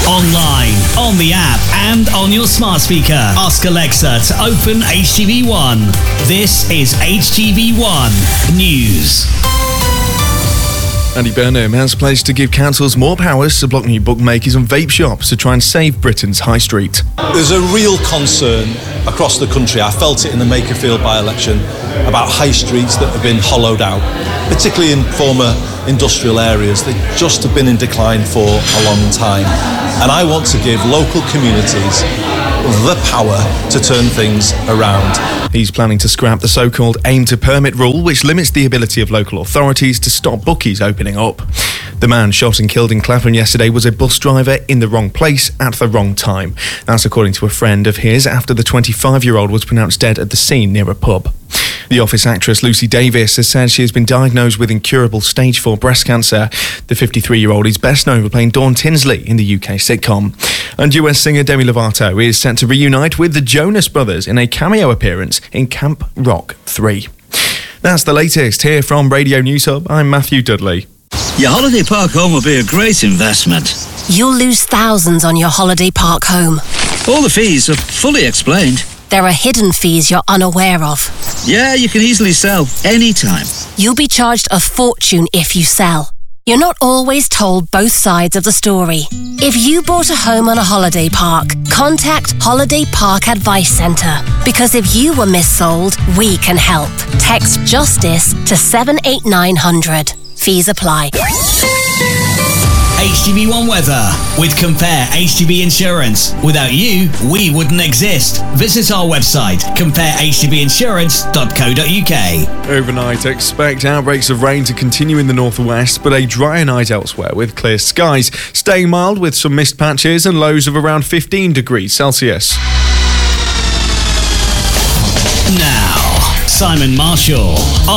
Online, on the app, and on your smart speaker. Ask Alexa to open HTV One. This is HTV One News. Andy Burnham has pledged to give councils more powers to block new bookmakers and vape shops to try and save Britain's high street. There's a real concern across the country. I felt it in the Makerfield by-election about high streets that have been hollowed out, particularly in former industrial areas. They just have been in decline for a long time. And I want to give local communities the power to turn things around. He's planning to scrap the so-called aim to permit rule, which limits the ability of local authorities to stop bookies opening up. The man shot and killed in Clapham yesterday was a bus driver in the wrong place at the wrong time. That's according to a friend of his after the 25-year-old was pronounced dead at the scene near a pub. The Office actress Lucy Davis has said she has been diagnosed with incurable stage 4 breast cancer. The 53-year-old is best known for playing Dawn Tinsley in the UK sitcom. And US singer Demi Lovato is set to reunite with the Jonas Brothers in a cameo appearance in Camp Rock 3. That's the latest here from Radio News Hub. I'm Matthew Dudley. Your holiday park home will be a great investment. You'll lose thousands on your holiday park home. All the fees are fully explained. There are hidden fees you're unaware of. Yeah, you can easily sell anytime. You'll be charged a fortune if you sell. You're not always told both sides of the story. If you bought a home on a holiday park, contact Holiday Park Advice Centre. Because if you were missold, we can help. Text JUSTICE to 78900. Fees apply. HTV One weather with Compare HTV Insurance. Without you, we wouldn't exist. Visit our website, comparehtvinsurance.co.uk. Overnight, expect outbreaks of rain to continue in the northwest, but a drier night elsewhere with clear skies, staying mild with some mist patches and lows of around 15 degrees Celsius. Now, Simon Marshall.